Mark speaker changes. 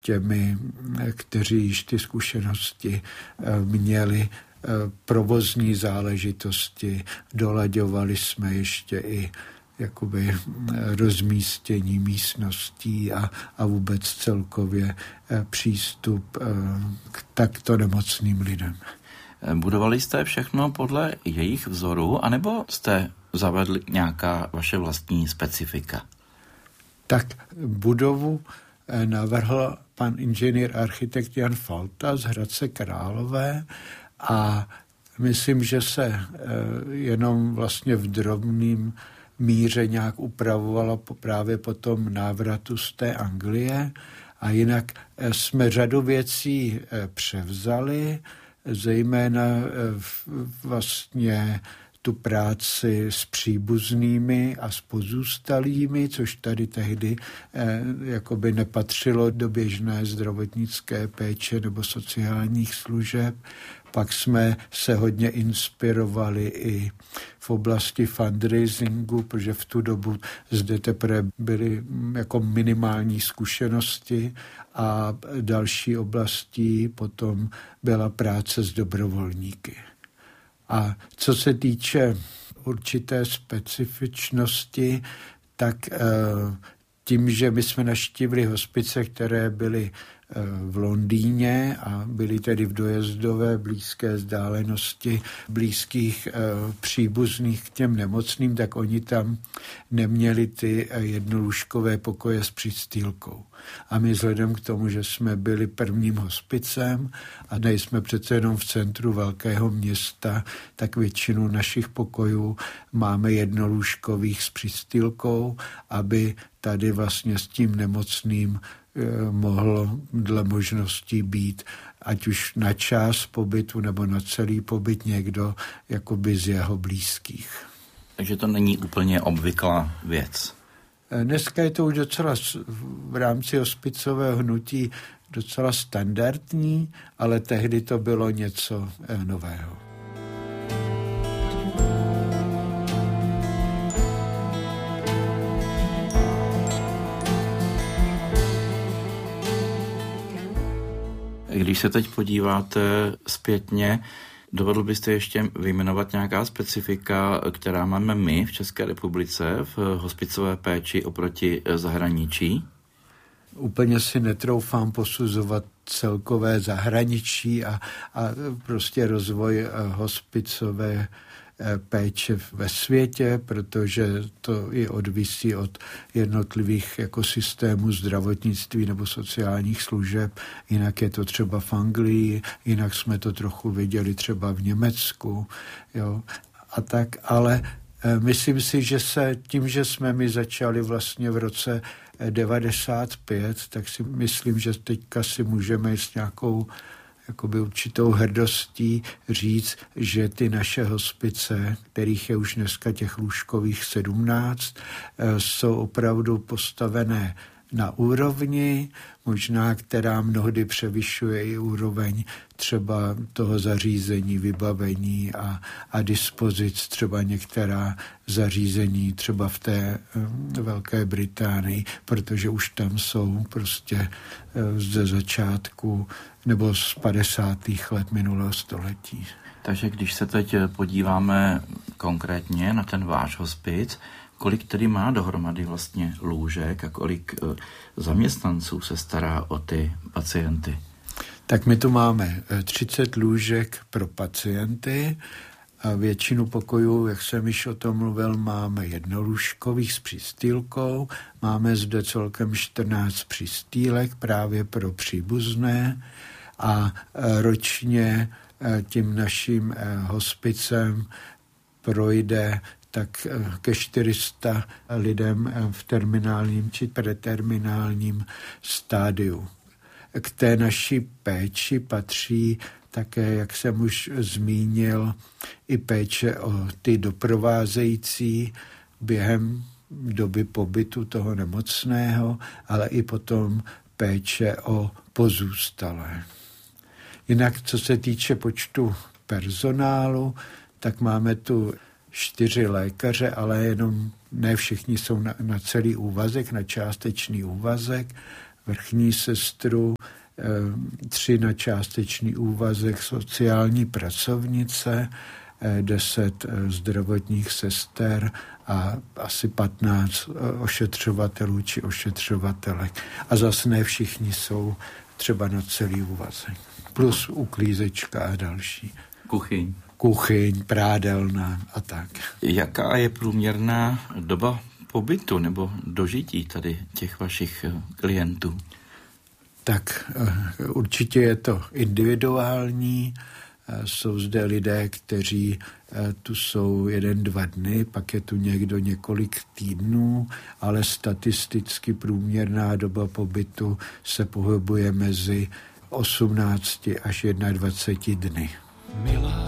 Speaker 1: těmi, kteří již ty zkušenosti měli, provozní záležitosti, dolaďovali jsme ještě i jakoby rozmístění místností a vůbec celkově přístup k takto nemocným lidem.
Speaker 2: Budovali jste všechno podle jejich vzoru, anebo jste zavedli nějaká vaše vlastní specifika?
Speaker 1: Tak budovu navrhl pan inženýr architekt Jan Falta z Hradce Králové a myslím, že se jenom vlastně v drobným míře nějak upravovala právě po tom návratu z té Anglie a jinak jsme řadu věcí převzali, zejména vlastně tu práci s příbuznými a s pozůstalými, což tady tehdy jakoby nepatřilo do běžné zdravotnické péče nebo sociálních služeb. Pak jsme se hodně inspirovali i v oblasti fundraisingu, protože v tu dobu zde teprve byly jako minimální zkušenosti a další oblastí potom byla práce s dobrovolníky. A co se týče určité specifičnosti, tak tím, že my jsme navštívili hospice, které byly v Londýně a byly tedy v dojezdové blízké vzdálenosti blízkých příbuzných k těm nemocným, tak oni tam neměli ty jednolůžkové pokoje s přistýlkou. A my vzhledem k tomu, že jsme byli prvním hospicem a nejsme přece jenom v centru velkého města, tak většinu našich pokojů máme jednolůžkových s přistýlkou, aby tady vlastně s tím nemocným mohlo dle možností být ať už na čas pobytu nebo na celý pobyt někdo jakoby z jeho blízkých.
Speaker 2: Takže to není úplně obvyklá věc.
Speaker 1: Dneska je to už docela v rámci hospicového hnutí docela standardní, ale tehdy to bylo něco nového.
Speaker 2: Když se teď podíváte zpětně, dovedl byste ještě vyjmenovat nějaká specifika, která máme my v České republice v hospicové péči oproti zahraničí?
Speaker 1: Úplně si netroufám posuzovat celkové zahraničí a prostě rozvoj hospicové péče ve světě, protože to i odvisí od jednotlivých ekosystémů zdravotnictví nebo sociálních služeb. Jinak je to třeba v Anglii, jinak jsme to trochu viděli třeba v Německu. Jo. A tak, ale myslím si, že se tím, že jsme my začali vlastně v roce 95, tak si myslím, že teďka si můžeme s nějakou jakoby určitou hrdostí říct, že ty naše hospice, kterých je už dneska těch lůžkových 17, jsou opravdu postavené na úrovni, možná která mnohdy převyšuje i úroveň třeba toho zařízení, vybavení a dispozic, třeba některá zařízení třeba v té Velké Británii, protože už tam jsou prostě ze začátku nebo z 50. let minulého století.
Speaker 2: Takže když se teď podíváme konkrétně na ten váš hospic, kolik tedy má dohromady vlastně lůžek a kolik zaměstnanců se stará o ty pacienty?
Speaker 1: Tak my tu máme 30 lůžek pro pacienty a většinu pokojů, jak jsem již o tom mluvil, máme jednolůžkových s přistýlkou. Máme zde celkem 14 přistýlek právě pro příbuzné a ročně tím naším hospicem projde tak ke 400 lidem v terminálním či preterminálním stádiu. K té naší péči patří také, jak jsem už zmínil, i péče o ty doprovázející během doby pobytu toho nemocného, ale i potom péče o pozůstalé. Jinak, co se týče počtu personálu, tak máme tu 4 lékaře, ale jenom ne všichni jsou na celý úvazek, na částečný úvazek. vrchní sestru, 3 na částečný úvazek sociální pracovnice, 10 zdravotních sester a asi 15 ošetřovatelů či ošetřovatelek. A zase ne všichni jsou třeba na celý úvazek. Plus uklízečka a další. Kuchyň, prádelna a tak.
Speaker 2: Jaká je průměrná doba pobytu nebo dožití tady těch vašich klientů?
Speaker 1: Tak určitě je to individuální. Jsou zde lidé, kteří tu jsou 1-2 dny, pak je tu někdo několik týdnů, ale statisticky průměrná doba pobytu se pohybuje mezi 18 až 21 dny.
Speaker 3: Milá